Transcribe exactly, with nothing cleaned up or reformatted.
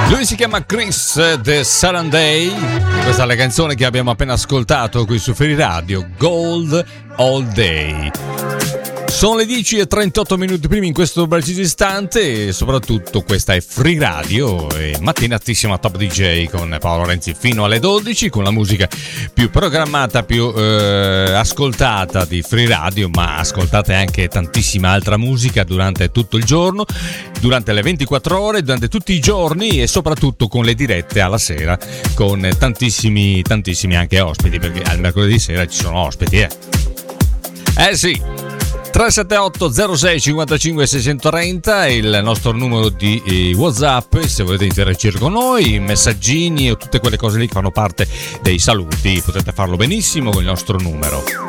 Lui si chiama Chris The Sunday. Questa è la canzone che abbiamo appena ascoltato qui su Free Radio, Gold All Day. Sono le dieci e trentotto minuti primi in questo preciso istante e soprattutto questa è Free Radio e mattinatissima Top D J con Paolo Renzi fino alle dodici con la musica più programmata, più eh, ascoltata di Free Radio, ma ascoltate anche tantissima altra musica durante tutto il giorno, durante le ventiquattro ore, durante tutti i giorni e soprattutto con le dirette alla sera con tantissimi, tantissimi anche ospiti, perché al mercoledì sera ci sono ospiti, eh. Eh sì. tre sette otto zero sei cinquantacinque seicentotrenta è il nostro numero di eh, WhatsApp se volete interagire con noi, messaggini o tutte quelle cose lì che fanno parte dei saluti potete farlo benissimo con il nostro numero.